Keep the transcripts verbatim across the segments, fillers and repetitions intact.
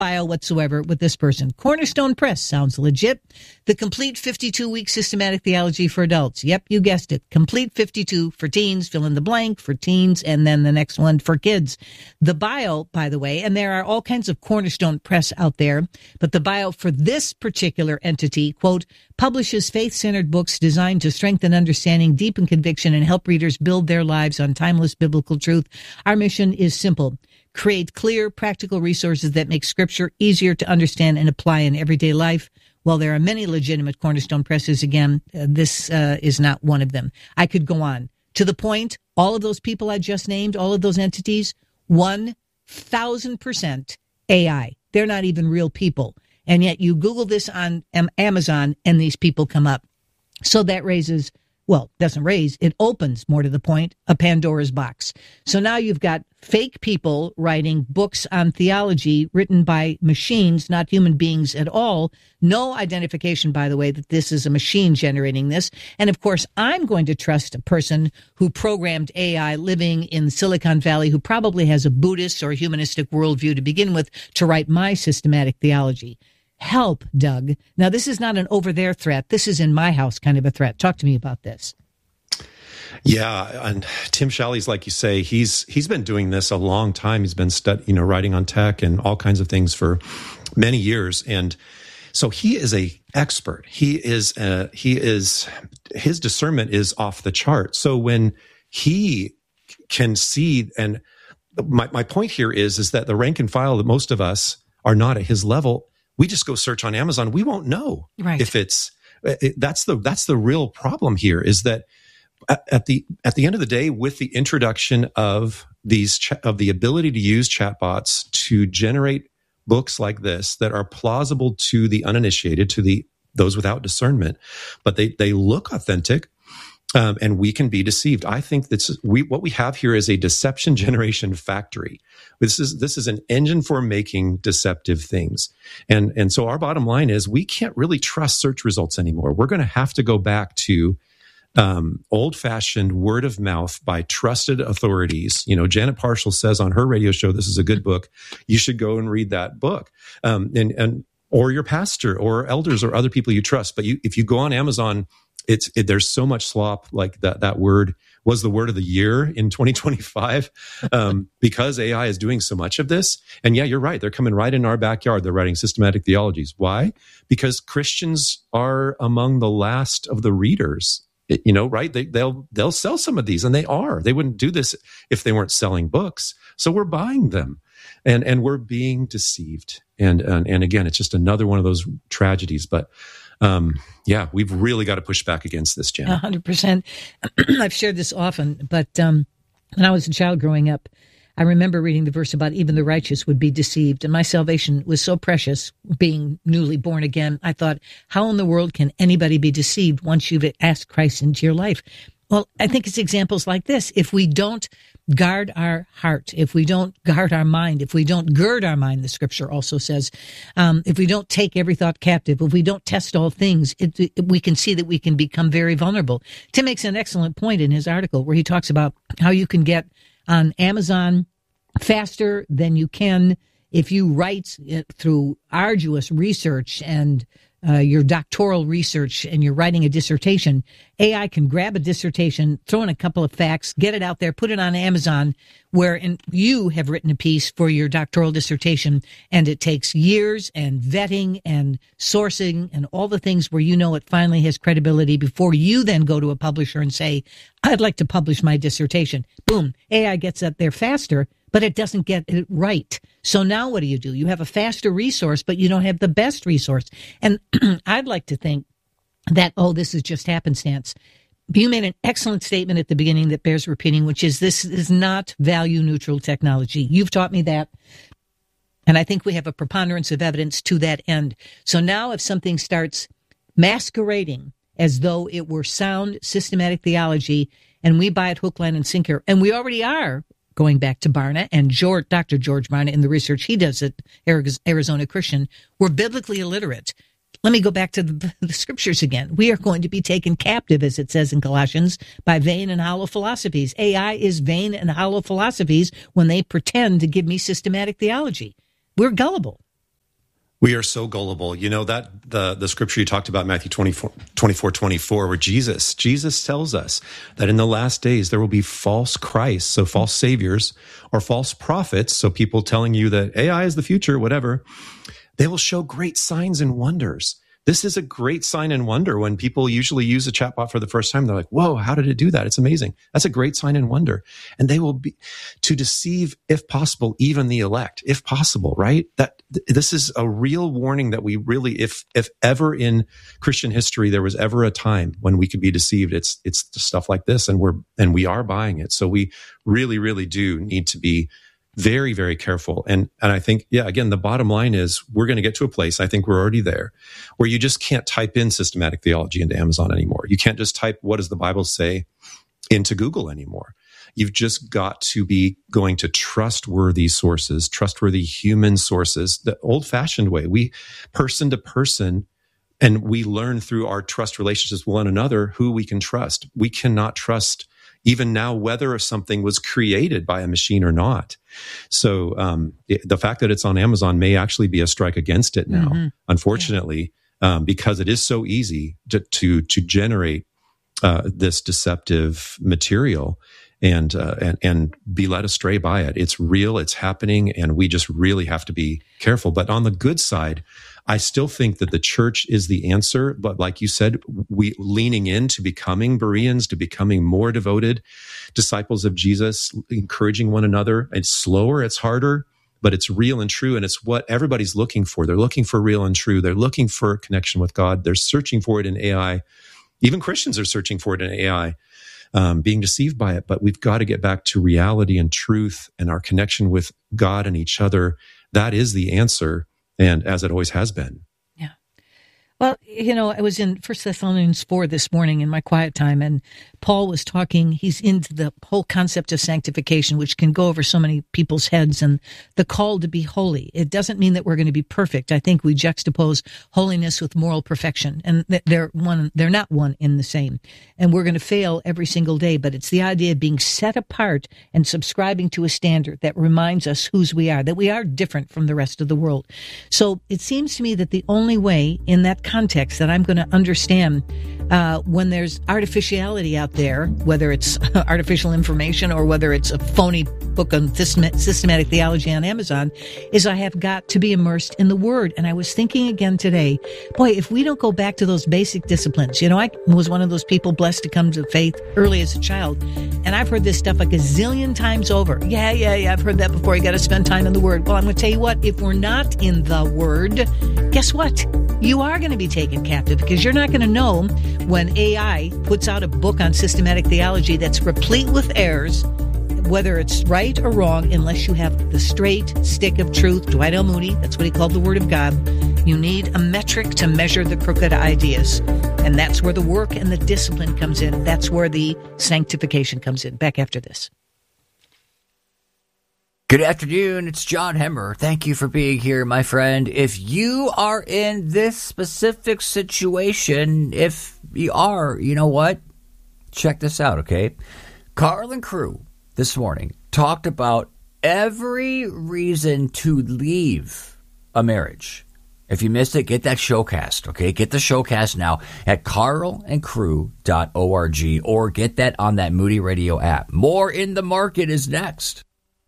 bio whatsoever with this person. Cornerstone Press sounds legit. The Complete fifty-two week Systematic Theology for Adults. Yep, you guessed it. Complete fifty-two for teens, fill in the blank for teens, and then the next one for kids. The bio, by the way, and there are all kinds of Cornerstone Press out there, but the bio for this particular entity, quote, publishes faith-centered books designed to strengthen understanding, deepen conviction, and help readers build their lives on timeless biblical truth. Our mission is simple. Create clear, practical resources that make Scripture easier to understand and apply in everyday life. While there are many legitimate Cornerstone presses, again, uh, this uh, is not one of them. I could go on. To the point, all of those people I just named, all of those entities, one thousand percent A I. They're not even real people. And yet you Google this on Amazon and these people come up. So that raises, well, doesn't raise, it opens, more to the point, a Pandora's box. So now you've got fake people writing books on theology written by machines, not human beings at all. No identification, by the way, that this is a machine generating this. And of course, I'm going to trust a person who programmed A I living in Silicon Valley, who probably has a Buddhist or humanistic worldview to begin with, to write my systematic theology. Help, Doug. Now, this is not an over there threat. This is in my house kind of a threat. Talk to me about this. Yeah, and Tim Shalley's, like you say, he's he's been doing this a long time. He's been stud, you know, writing on tech and all kinds of things for many years, and so he is a expert. He is uh, he is his discernment is off the chart. So when he can see, and my my point here is is that the rank and file that most of us are not at his level. We just go search on Amazon. We won't know right. if it's it, that's the that's the real problem here. Is that at, at the at the end of the day, with the introduction of these ch- of the ability to use chatbots to generate books like this that are plausible to the uninitiated, to the those without discernment, but they they look authentic. Um, and we can be deceived. I think that's we what we have here is a deception generation factory. This is this is an engine for making deceptive things. And and so our bottom line is we can't really trust search results anymore. We're going to have to go back to um, old-fashioned word of mouth by trusted authorities. You know, Janet Parshall says on her radio show, "This is a good book. You should go and read that book." Um, and and or your pastor or elders or other people you trust. But you, if you go on Amazon. It's it, there's so much slop. Like that that word was the word of the year in twenty twenty-five um, because A I is doing so much of this. And yeah, you're right. They're coming right in our backyard. They're writing systematic theologies. Why? Because Christians are among the last of the readers. It, you know, right? They, they'll they'll sell some of these, and they are. They wouldn't do this if they weren't selling books. So we're buying them, and and we're being deceived. And and, and again, it's just another one of those tragedies. But Um, yeah, we've really got to push back against this, Jen. A hundred percent. I've shared this often, but um, when I was a child growing up, I remember reading the verse about even the righteous would be deceived. And my salvation was so precious, being newly born again. I thought, how in the world can anybody be deceived once you've asked Christ into your life? Well, I think it's examples like this. If we don't guard our heart, if we don't guard our mind, if we don't gird our mind, the scripture also says, um, if we don't take every thought captive, if we don't test all things, it, it, we can see that we can become very vulnerable. Tim makes an excellent point in his article where he talks about how you can get on Amazon faster than you can if you write through arduous research and Uh, your doctoral research and you're writing a dissertation. A I can grab a dissertation, throw in a couple of facts, get it out there, put it on Amazon, where in, you have written a piece for your doctoral dissertation, and it takes years and vetting and sourcing and all the things where you know it finally has credibility before you then go to a publisher and say, I'd like to publish my dissertation. Boom, A I gets up there faster, but it doesn't get it right. So now what do you do? You have a faster resource, but you don't have the best resource. And I'd like to think that, oh, this is just happenstance. You made an excellent statement at the beginning that bears repeating, which is this is not value-neutral technology. You've taught me that. And I think we have a preponderance of evidence to that end. So now if something starts masquerading as though it were sound systematic theology and we buy it hook, line, and sinker, and we already are, going back to Barna and George, Doctor George Barna in the research he does at Arizona Christian, we're biblically illiterate. Let me go back to the, the scriptures again. We are going to be taken captive, as it says in Colossians, by vain and hollow philosophies. A I is vain and hollow philosophies when they pretend to give me systematic theology. We're gullible. We are so gullible. You know, that the, the scripture you talked about, Matthew twenty-four, twenty-four, twenty-four, where Jesus, Jesus tells us that in the last days there will be false Christs, so false saviors, or false prophets, so people telling you that A I is the future, whatever. They will show great signs and wonders. This is a great sign and wonder when people usually use a chatbot for the first time. They're like, whoa, how did it do that? It's amazing. That's a great sign and wonder. And they will be to deceive, if possible, even the elect, if possible, right? That th- this is a real warning that we really, if, if ever in Christian history, there was ever a time when we could be deceived, it's, it's stuff like this, and we're, and we are buying it. So we really, really do need to be very, very careful. And, and I think, yeah, again, the bottom line is we're going to get to a place, I think we're already there, where you just can't type in systematic theology into Amazon anymore. You can't just type, what does the Bible say, into Google anymore. You've just got to be going to trustworthy sources, trustworthy human sources, the old fashioned way. We person to person, and we learn through our trust relationships with one another who we can trust. We cannot trust even now whether something was created by a machine or not. So um, it, the fact that it's on Amazon may actually be a strike against it now, mm-hmm. unfortunately, yeah. um, because it is so easy to to, to generate uh, this deceptive material and, uh, and and be led astray by it. It's real, it's happening, and we just really have to be careful. But on the good side, I still think that the church is the answer, but like you said, we leaning into becoming Bereans, to becoming more devoted disciples of Jesus, encouraging one another. It's slower, it's harder, but it's real and true, and it's what everybody's looking for. They're looking for real and true. They're looking for connection with God. They're searching for it in A I. Even Christians are searching for it in A I, um, being deceived by it. But we've got to get back to reality and truth and our connection with God and each other. That is the answer. And as it always has been. Yeah. Well, you know, I was in First Thessalonians four this morning in my quiet time, and Paul was talking, he's into the whole concept of sanctification, which can go over so many people's heads, and the call to be holy. It doesn't mean that we're going to be perfect. I think we juxtapose holiness with moral perfection, and they're one, they're not one in the same. And we're going to fail every single day, but it's the idea of being set apart and subscribing to a standard that reminds us whose we are, that we are different from the rest of the world. So it seems to me that the only way in that context that I'm going to understand uh, when there's artificiality out there, whether it's artificial information or whether it's a phony book on systematic theology on Amazon, is I have got to be immersed in the Word. And I was thinking again today, boy, if we don't go back to those basic disciplines, you know, I was one of those people blessed to come to faith early as a child, and I've heard this stuff like a zillion times over. Yeah, yeah, yeah, I've heard that before. You got to spend time in the Word. Well, I'm going to tell you what, if we're not in the Word, guess what? You are going to be taken captive, because you're not going to know when A I puts out a book on systematic theology that's replete with errors, whether it's right or wrong, unless you have the straight stick of truth. Dwight L. Moody, that's what he called the Word of God. You need a metric to measure the crooked ideas. And that's where the work and the discipline comes in. That's where the sanctification comes in. Back after this. Good afternoon, it's John Hemmer. Thank you for being here, my friend. If you are in this specific situation, if you are, you know what? Check this out, okay? Carl and crew this morning talked about every reason to leave a marriage. If you missed it, get that showcast, okay? Get the showcast now at carl and crew dot org, or get that on that Moody Radio app. More in the Market is next.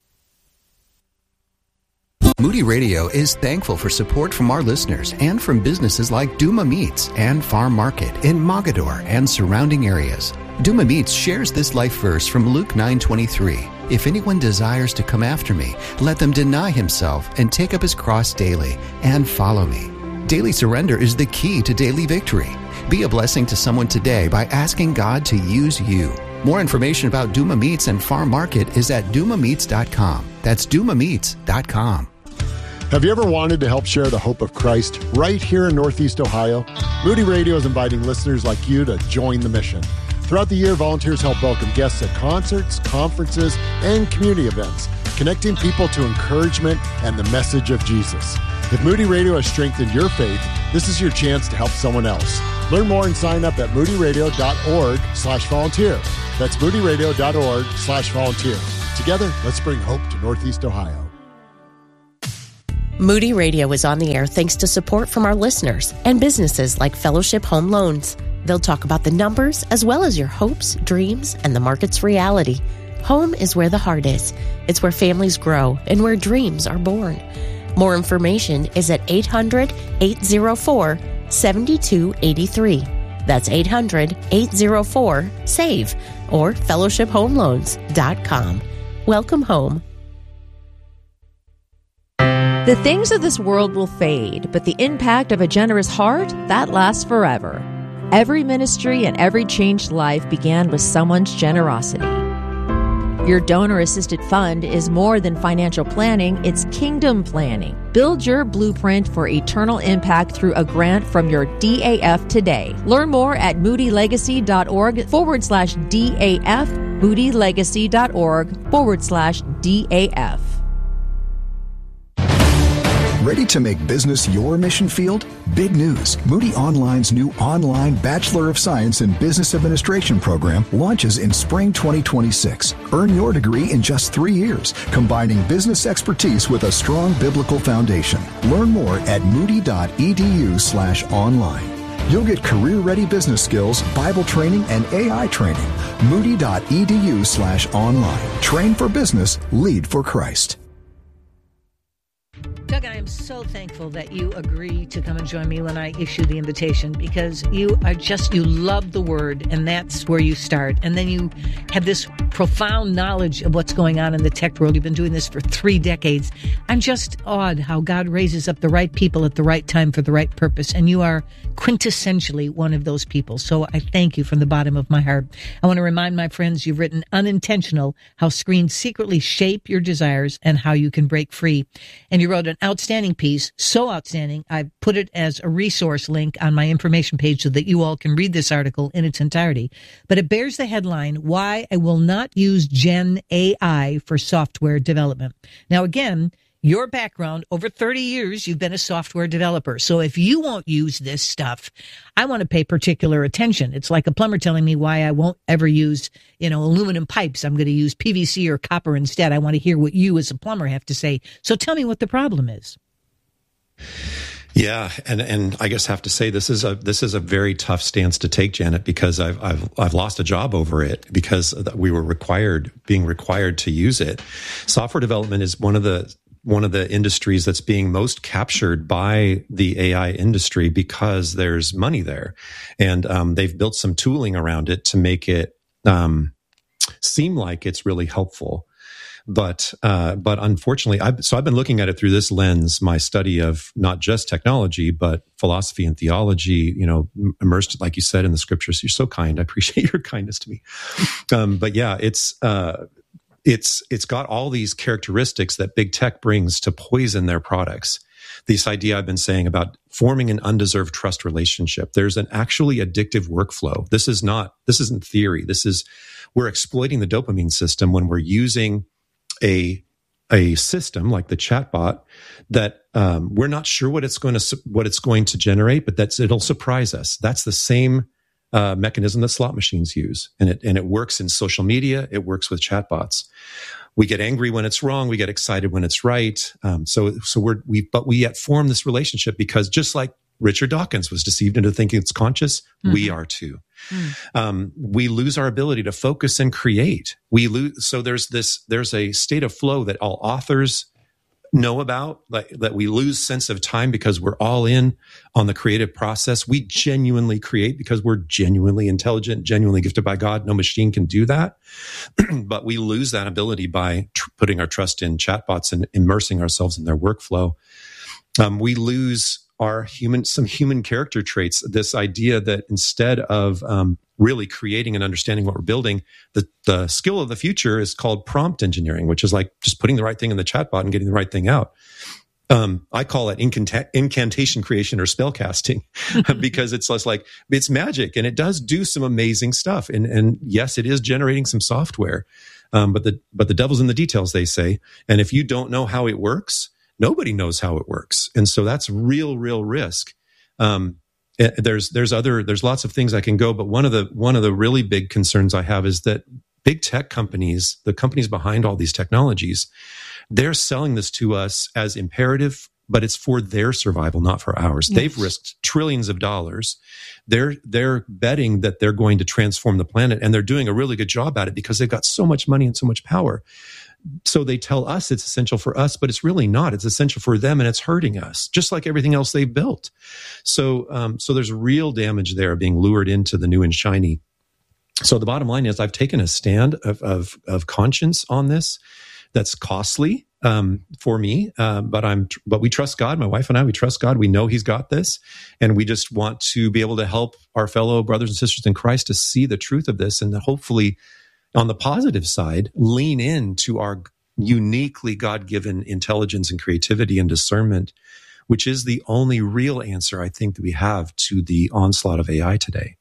Moody Radio is thankful for support from our listeners and from businesses like Duma Meats and Farm Market in Mogadore and surrounding areas. Duma Meats shares this life verse from Luke nine twenty-three. If anyone desires to come after me, let them deny himself and take up his cross daily and follow me. Daily surrender is the key to daily victory. Be a blessing to someone today by asking God to use you. More information about Duma Meats and Farm Market is at duma meats dot com. That's duma meats dot com. Have you ever wanted to help share the hope of Christ right here in Northeast Ohio? Moody Radio is inviting listeners like you to join the mission. Throughout the year, volunteers help welcome guests at concerts, conferences, and community events, connecting people to encouragement and the message of Jesus. If Moody Radio has strengthened your faith, this is your chance to help someone else. Learn more and sign up at moodyradio.org slash volunteer. That's moodyradio.org slash volunteer. Together, let's bring hope to Northeast Ohio. Moody Radio is on the air thanks to support from our listeners and businesses like Fellowship Home Loans. They'll talk about the numbers as well as your hopes, dreams, and the market's reality. Home is where the heart is. It's where families grow and where dreams are born. More information is at eight hundred, eight oh four, seven two eight three. That's eight hundred, eight oh four, S A V E or fellowship home loans dot com. Welcome home. The things of this world will fade, but the impact of a generous heart, that lasts forever. Every ministry and every changed life began with someone's generosity. Your donor-assisted fund is more than financial planning, it's kingdom planning. Build your blueprint for eternal impact through a grant from your D A F today. Learn more at moodylegacy.org forward slash DAF, moodylegacy.org forward slash DAF. Ready to make business your mission field? Big news. Moody Online's new online Bachelor of Science in Business Administration program launches in spring twenty twenty-six. Earn your degree in just three years, combining business expertise with a strong biblical foundation. Learn more at moody.edu slash online. You'll get career-ready business skills, Bible training, and A I training. Moody.edu slash online. Train for business, lead for Christ. Doug, I am so thankful that you agree to come and join me when I issue the invitation, because you are just, you love the word, and that's where you start. And then you have this profound knowledge of what's going on in the tech world. You've been doing this for three decades. I'm just awed how God raises up the right people at the right time for the right purpose. And you are quintessentially one of those people. So I thank you from the bottom of my heart. I want to remind my friends you've written Unintentional, How Screens Secretly Shape Your Desires and How You Can Break Free. And you wrote an outstanding piece, so outstanding, I've put it as a resource link on my information page so that you all can read this article in its entirety. But it bears the headline, Why I Will Not Use Gen A I for Software Development. Now, again, your background, over thirty years, you've been a software developer. So if you won't use this stuff, I want to pay particular attention. It's like a plumber telling me why I won't ever use, you know, aluminum pipes. I'm going to use P V C or copper instead. I want to hear what you as a plumber have to say. So tell me what the problem is. Yeah, and and I guess I have to say this is a this is a very tough stance to take, Janet, because I've I've I've lost a job over it because we were required being required to use it. Software development is one of the one of the industries that's being most captured by the A I industry because there's money there, and um, they've built some tooling around it to make it um, seem like it's really helpful. But, uh, but unfortunately, I've, so I've been looking at it through this lens, my study of not just technology, but philosophy and theology, you know, immersed, like you said, in the scriptures. You're so kind. I appreciate your kindness to me. Um, but yeah, it's, uh, it's, it's got all these characteristics that big tech brings to poison their products. This idea I've been saying about forming an undeserved trust relationship. There's an actually addictive workflow. This is not, this isn't theory. This is, we're exploiting the dopamine system when we're using a a system like the chatbot that um, we're not sure what it's going to what it's going to generate, but that's it'll surprise us. That's the same uh, mechanism that slot machines use, and it and it works in social media. It works with chatbots. We get angry when it's wrong. We get excited when it's right. Um, so so we're we but we yet form this relationship because just like Richard Dawkins was deceived into thinking it's conscious, mm-hmm. we are too. Mm. Um, we lose our ability to focus and create. We lose. So there's this, there's a state of flow that all authors know about, like that we lose sense of time because we're all in on the creative process. We genuinely create because we're genuinely intelligent, genuinely gifted by God. No machine can do that. But we lose that ability by tr- putting our trust in chatbots and immersing ourselves in their workflow. Um, we lose are human, some human character traits. This idea that instead of um, really creating and understanding what we're building, the, the skill of the future is called prompt engineering, which is like just putting the right thing in the chatbot and getting the right thing out. Um, I call it incanta- incantation creation or spell casting because it's less like it's magic and it does do some amazing stuff. And, and yes, it is generating some software, um, but the but the devil's in the details, they say. And if you don't know how it works, nobody knows how it works. And so that's real, real risk. Um, there's, there's other, there's lots of things I can go, but one of the, one of the really big concerns I have is that big tech companies, the companies behind all these technologies, they're selling this to us as imperative but it's for their survival, not for ours. Yes. They've risked trillions of dollars. They're, they're betting that they're going to transform the planet, and they're doing a really good job at it because they've got so much money and so much power. So they tell us it's essential for us, but it's really not. It's essential for them, and it's hurting us, just like everything else they've built. So, um, so there's real damage there, being lured into the new and shiny. So the bottom line is, I've taken a stand of of, of conscience on this. That's costly um, for me, uh, but I'm. But we trust God. My wife and I, we trust God. We know He's got this, and we just want to be able to help our fellow brothers and sisters in Christ to see the truth of this, and hopefully, on the positive side, lean into our uniquely God-given intelligence and creativity and discernment, which is the only real answer, I think, that we have to the onslaught of A I today.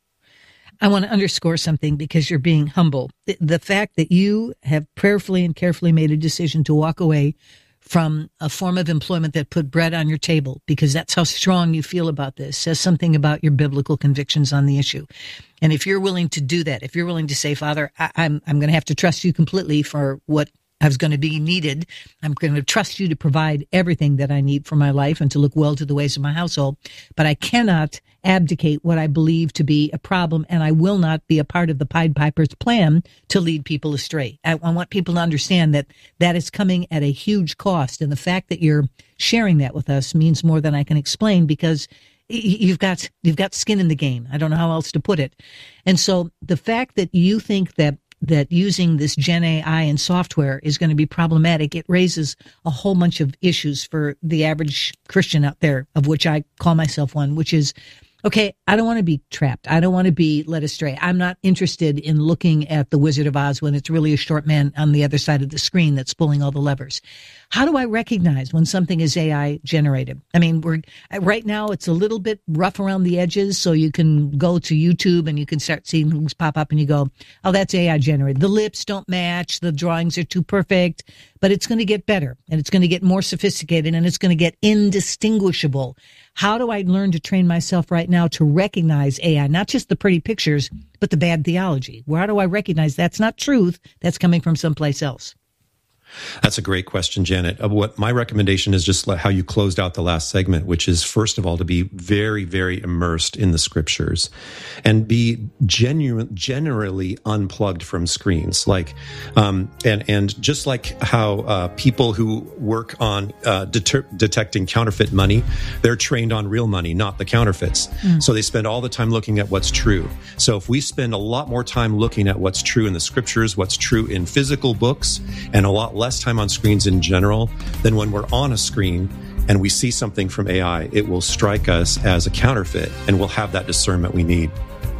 I want to underscore something because you're being humble. The, the fact that you have prayerfully and carefully made a decision to walk away from a form of employment that put bread on your table, because that's how strong you feel about this, says something about your biblical convictions on the issue. And if you're willing to do that, if you're willing to say, Father, I, I'm, I'm going to have to trust you completely for what is going to be needed. I'm going to trust you to provide everything that I need for my life and to look well to the ways of my household. But I cannot abdicate what I believe to be a problem, and I will not be a part of the Pied Piper's plan to lead people astray. I, I want people to understand that that is coming at a huge cost, and the fact that you're sharing that with us means more than I can explain, because you've got you've got skin in the game. I don't know how else to put it. And so the fact that you think that that using this Gen A I and software is going to be problematic, it raises a whole bunch of issues for the average Christian out there, of which I call myself one, which is, okay, I don't want to be trapped. I don't want to be led astray. I'm not interested in looking at the Wizard of Oz when it's really a short man on the other side of the screen that's pulling all the levers. How do I recognize when something is A I generated? I mean, we're right now it's a little bit rough around the edges, so you can go to YouTube and you can start seeing things pop up and you go, oh, that's A I generated. The lips don't match. The drawings are too perfect. But it's going to get better, and it's going to get more sophisticated, and it's going to get indistinguishable. How do I learn to train myself right now to recognize A I, not just the pretty pictures, but the bad theology? Where do I recognize that's not truth, that's coming from someplace else? That's a great question, Janet. Uh, what my recommendation is just how you closed out the last segment, which is, first of all, to be very, very immersed in the scriptures and be genuine, generally unplugged from screens. Like, um, and, and just like how, uh, people who work on, uh, deter- detecting counterfeit money, they're trained on real money, not the counterfeits. Mm. So they spend all the time looking at what's true. So if we spend a lot more time looking at what's true in the scriptures, what's true in physical books, and a lot less time on screens in general, then when we're on a screen and we see something from A I, it will strike us as a counterfeit, and we'll have that discernment we need.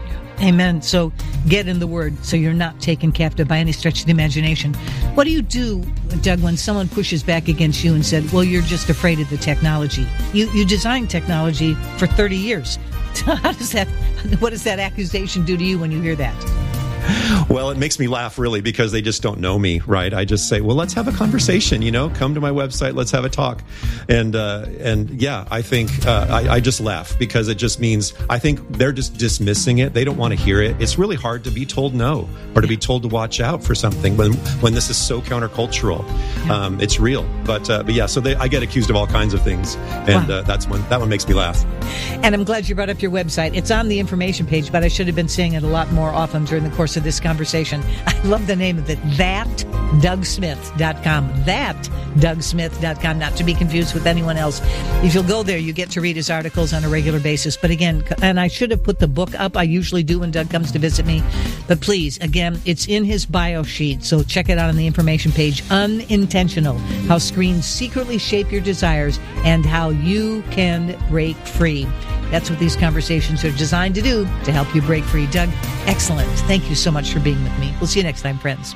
Amen. So get in the Word so you're not taken captive by any stretch of the imagination. What do you do, Doug, when someone pushes back against you and said, well, you're just afraid of the technology? You you designed technology for thirty years. How does that, what does that accusation do to you when you hear that? Well, it makes me laugh, really, because they just don't know me, right? I just say, well, let's have a conversation, you know, come to my website, let's have a talk. And, uh, and yeah, I think, uh, I, I just laugh because it just means, I think they're just dismissing it. They don't want to hear it. It's really hard to be told no, or to be told to watch out for something when, when this is so countercultural. Um, it's real. But, uh, but yeah, so they, I get accused of all kinds of things. And, wow. uh, that's one, that one makes me laugh. And I'm glad you brought up your website. It's on the information page, but I should have been saying it a lot more often during the course of this conversation. I love the name of it, that doug smith dot com. that doug smith dot com, not to be confused with anyone else. If you'll go there, you get to read his articles on a regular basis. But again, and I should have put the book up. I usually do when Doug comes to visit me. But please, again, it's in his bio sheet, so check it out on the information page. Unintentional, how screens secretly shape your desires and how you can break free. That's what these conversations are designed to do, to help you break free. Doug, excellent. Thank you so much for being with me. We'll see you next time, friends.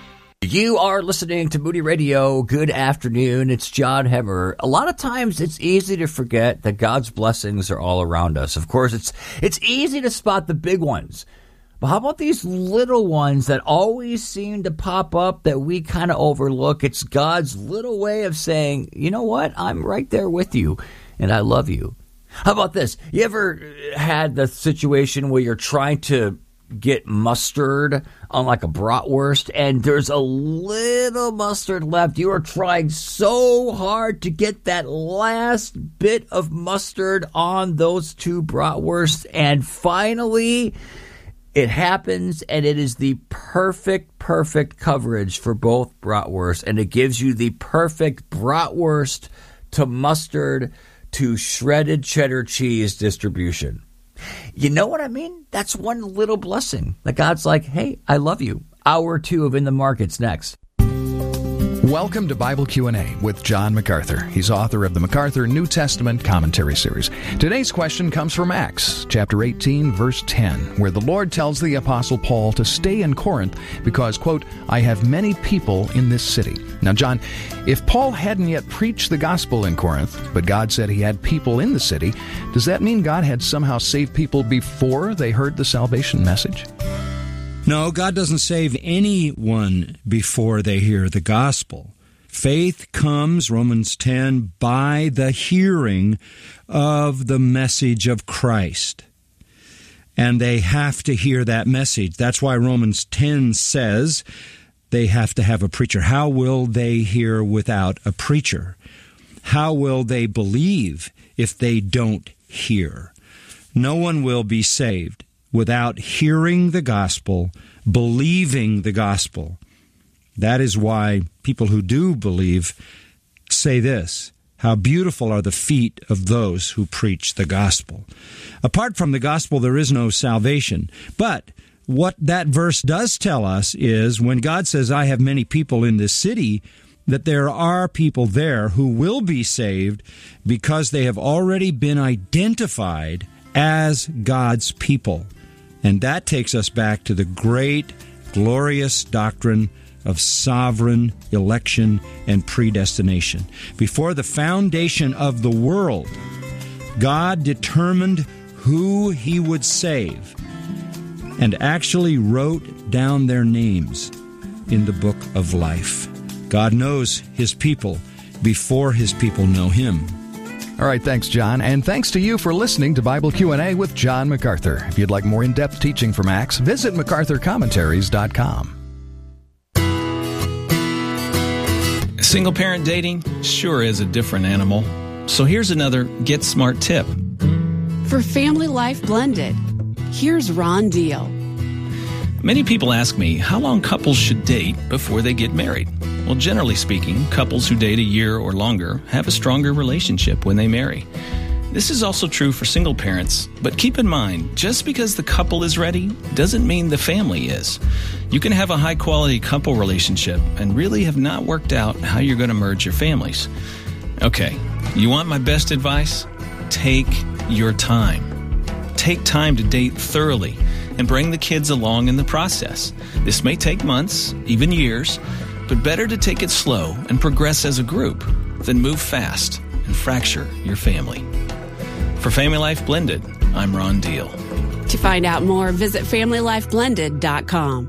You are listening to Moody Radio. Good afternoon. It's John Hemmer. A lot of times it's easy to forget that God's blessings are all around us. Of course, it's it's easy to spot the big ones. But how about these little ones that always seem to pop up that we kind of overlook? It's God's little way of saying, you know what? I'm right there with you, and I love you. How about this? You ever had the situation where you're trying to get mustard on like a bratwurst and there's a little mustard left. You are trying so hard to get that last bit of mustard on those two bratwursts, and finally it happens, and it is the perfect, perfect coverage for both bratwursts, and it gives you the perfect bratwurst to mustard to shredded cheddar cheese distribution. You know what I mean? That's one little blessing that God's like, hey, I love you. Hour two of In the Markets next. Welcome to Bible Q and A with John MacArthur. He's author of the MacArthur New Testament Commentary Series. Today's question comes from Acts chapter eighteen, verse ten, where the Lord tells the Apostle Paul to stay in Corinth because, quote, I have many people in this city. Now, John, if Paul hadn't yet preached the gospel in Corinth, but God said he had people in the city, does that mean God had somehow saved people before they heard the salvation message? No, God doesn't save anyone before they hear the gospel. Faith comes, Romans ten, by the hearing of the message of Christ. And they have to hear that message. That's why Romans ten says they have to have a preacher. How will they hear without a preacher? How will they believe if they don't hear? No one will be saved without hearing the gospel, believing the gospel. That is why people who do believe say this, how beautiful are the feet of those who preach the gospel. Apart from the gospel, there is no salvation. But what that verse does tell us is when God says, I have many people in this city, that there are people there who will be saved because they have already been identified as God's people. And that takes us back to the great, glorious doctrine of sovereign election and predestination. Before the foundation of the world, God determined who he would save and actually wrote down their names in the book of life. God knows his people before his people know him. All right, thanks, John, and thanks to you for listening to Bible Q and A with John MacArthur. If you'd like more in-depth teaching from Acts, visit macarthur commentaries dot com. Single-parent dating sure is a different animal. So here's another Get Smart tip. For Family Life Blended, here's Ron Deal. Many people ask me how long couples should date before they get married. Well, generally speaking, couples who date a year or longer have a stronger relationship when they marry. This is also true for single parents, but keep in mind, just because the couple is ready doesn't mean the family is. You can have a high-quality couple relationship and really have not worked out how you're going to merge your families. Okay, you want my best advice? Take your time. Take time to date thoroughly and bring the kids along in the process. This may take months, even years, but better to take it slow and progress as a group than move fast and fracture your family. For Family Life Blended, I'm Ron Deal. To find out more, visit family life blended dot com.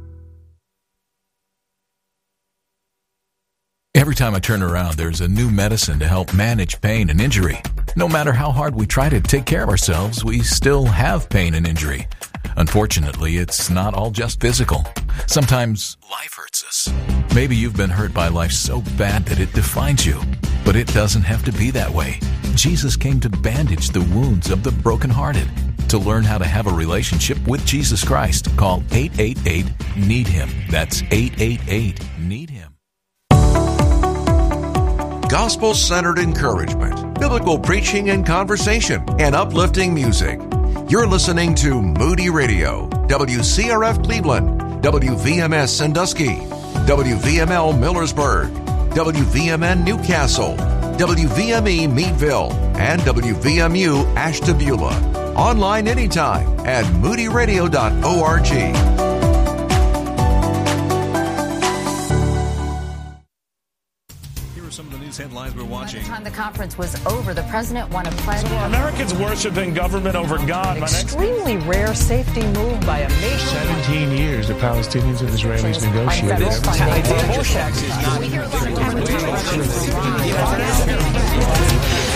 Every time I turn around, there's a new medicine to help manage pain and injury. No matter how hard we try to take care of ourselves, we still have pain and injury. Unfortunately, it's not all just physical. Sometimes life hurts us. Maybe you've been hurt by life so bad that it defines you. But it doesn't have to be that way. Jesus came to bandage the wounds of the brokenhearted. To learn how to have a relationship with Jesus Christ, call eight eight eight, need him. That's eight eight eight, need him. Gospel-centered encouragement, biblical preaching and conversation, and uplifting music. You're listening to Moody Radio, W C R F Cleveland, W V M S Sandusky, W V M L Millersburg, W V M N Newcastle, W V M E Meadville, and W V M U Ashtabula. Online anytime at moody radio dot org. Some of the news headlines we're watching. By the time the conference was over, the president won a pledge. So Americans worshiping government over God. An extremely rare safety move by a nation. Seventeen years the Palestinians and Israelis negotiated. This tax is not.